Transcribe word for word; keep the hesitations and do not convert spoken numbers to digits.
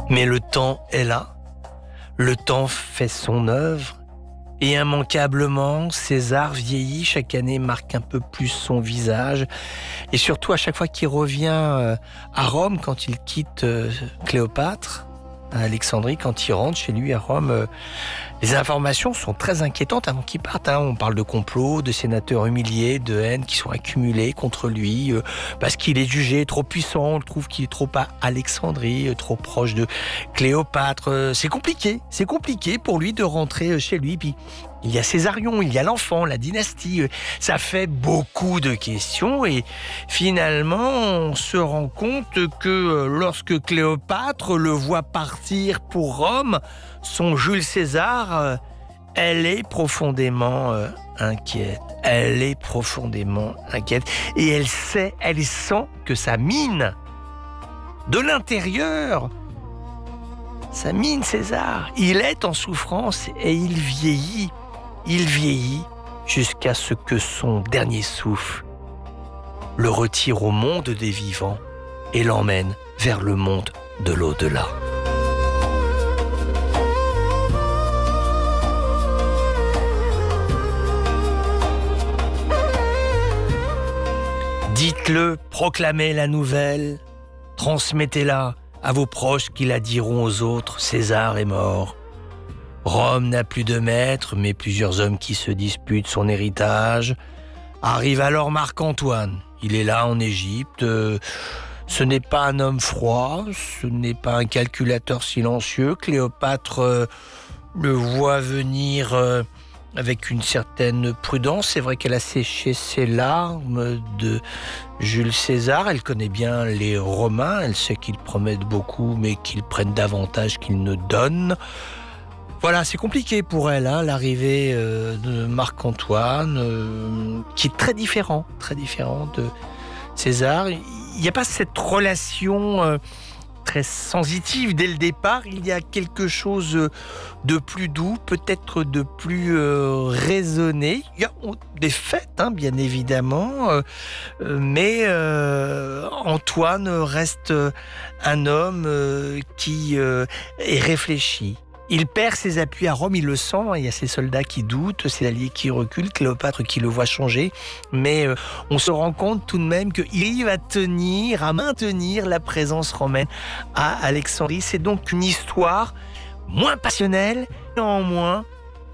Mais le temps est là, le temps fait son œuvre, et immanquablement, César vieillit, chaque année marque un peu plus son visage, et surtout à chaque fois qu'il revient à Rome, quand il quitte Cléopâtre, à Alexandrie, quand il rentre chez lui à Rome, les informations sont très inquiétantes avant qu'il parte. Hein. On parle de complots, de sénateurs humiliés, de haine qui sont accumulés contre lui, euh, parce qu'il est jugé trop puissant, on le trouve qu'il est trop à Alexandrie, euh, trop proche de Cléopâtre. Euh, c'est compliqué, c'est compliqué pour lui de rentrer chez lui. Puis il y a Césarion, il y a l'enfant, la dynastie. Euh, ça fait beaucoup de questions et finalement on se rend compte que euh, lorsque Cléopâtre le voit partir pour Rome, son Jules César, euh, elle est profondément euh, inquiète. Elle est profondément inquiète. Et elle sait, elle sent que sa mine, de l'intérieur, sa mine César, il est en souffrance et il vieillit. Il vieillit jusqu'à ce que son dernier souffle le retire au monde des vivants et l'emmène vers le monde de l'au-delà. Dites-le, proclamez la nouvelle, transmettez-la à vos proches qui la diront aux autres, César est mort. Rome n'a plus de maître, mais plusieurs hommes qui se disputent son héritage. Arrive alors Marc-Antoine, il est là en Égypte. Euh, ce n'est pas un homme froid, ce n'est pas un calculateur silencieux. Cléopâtre euh, le voit venir euh, avec une certaine prudence. C'est vrai qu'elle a séché ses larmes de Jules César. Elle connaît bien les Romains. Elle sait qu'ils promettent beaucoup, mais qu'ils prennent davantage qu'ils ne donnent. Voilà, c'est compliqué pour elle, hein, l'arrivée euh, de Marc-Antoine, euh, qui est très différent, très différent de César. Il n'y a pas cette relation euh, très sensitive dès le départ. Il y a quelque chose de plus doux, peut-être de plus euh, raisonné. Il y a des fêtes, hein, bien évidemment, euh, mais euh, Antoine reste un homme euh, qui euh, est réfléchi. Il perd ses appuis à Rome, il le sent, il y a ses soldats qui doutent, c'est l'allié qui recule, Cléopâtre qui le voit changer, mais euh, on se rend compte tout de même qu'il arrive à tenir, à maintenir la présence romaine à Alexandrie. C'est donc une histoire moins passionnelle, néanmoins